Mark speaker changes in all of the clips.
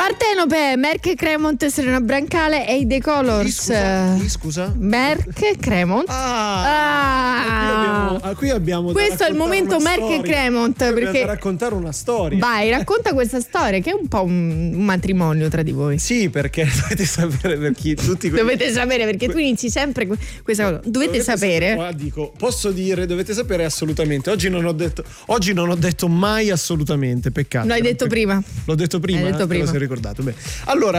Speaker 1: Partenope, Merck Cremont, Serena Brancale e i The Colors.
Speaker 2: Scusa?
Speaker 1: Merck Cremont.
Speaker 2: Qui abbiamo
Speaker 1: questo è il momento Merck Cremont, perché
Speaker 2: raccontare una storia.
Speaker 1: Vai, racconta questa storia che è un po' un matrimonio tra di voi.
Speaker 2: Sì, perché dovete sapere
Speaker 1: dovete sapere, perché tu inizi sempre questa cosa. Dovete sapere.
Speaker 2: Posso dire, dovete sapere assolutamente. Oggi non ho detto mai assolutamente, peccato.
Speaker 1: L'hai detto prima.
Speaker 2: L'ho detto prima.
Speaker 1: L'hai detto prima.
Speaker 2: Lo sei ricordato. Beh. Allora,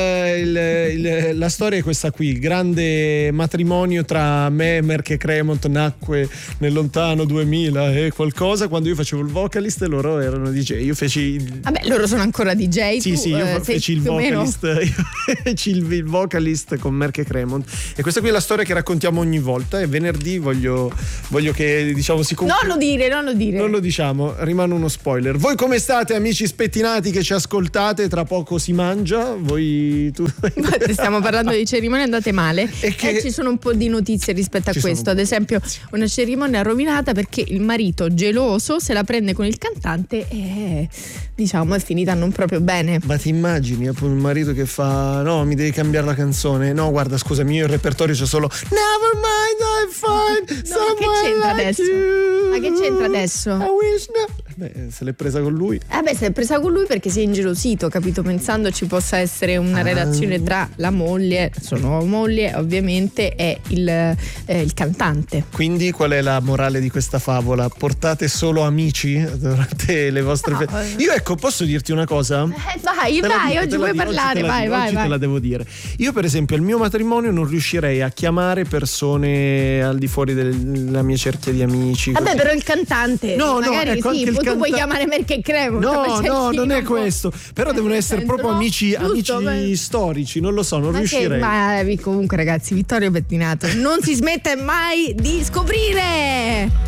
Speaker 2: la storia è questa qui. Il grande matrimonio tra me e Merck Cremont nacque nel lontano 2000 e qualcosa, quando io facevo il vocalist e loro erano DJ. Io feci
Speaker 1: vabbè, loro sono ancora DJ.
Speaker 2: Sì, io feci il vocalist. Io feci il vocalist con Merck Cremont. E questa qui è la storia che raccontiamo ogni volta. E venerdì voglio che, diciamo, si concluda.
Speaker 1: Non lo dire.
Speaker 2: Non lo diciamo, rimane uno spoiler. Voi come state, amici spettinati che ci ascoltate? Tra poco si mangia.
Speaker 1: Stiamo parlando di cerimonie andate male e ci sono un po' di notizie rispetto a questo. Ad esempio, una cerimonia rovinata perché il marito geloso se la prende con il cantante e, diciamo, è finita non proprio bene.
Speaker 2: Ma ti immagini il marito che fa: no, mi devi cambiare la canzone, no, guarda, scusami, io il repertorio c'ho solo Never mind, I'm fine,
Speaker 1: ma che c'entra adesso?
Speaker 2: I wish se l'è presa con lui.
Speaker 1: Se l'è presa con lui perché si è ingelosito, capito? Pensando ci possa essere una relazione tra la moglie, sua nuova moglie ovviamente, e il cantante.
Speaker 2: Quindi qual è la morale di questa favola? Portate solo amici durante le vostre Io posso dirti una cosa?
Speaker 1: Vai, oggi vuoi parlare, vai.
Speaker 2: Oggi te la devo dire. Io per esempio al mio matrimonio non riuscirei a chiamare persone al di fuori della mia cerchia di amici.
Speaker 1: Vabbè, però il cantante magari sì, tu puoi chiamare Merck Cremont.
Speaker 2: No, non è questo. Però devono essere proprio amici storici, non lo so, non riuscirei.
Speaker 1: Ma comunque ragazzi, Vittorio Pettinato non si smette mai di scoprire.